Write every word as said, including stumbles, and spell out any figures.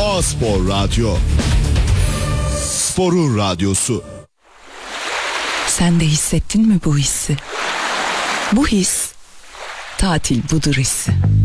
A-Spor Radyo. Sporun radyosu. Sen de hissettin mi bu hissi? Bu his, tatil budur hissi.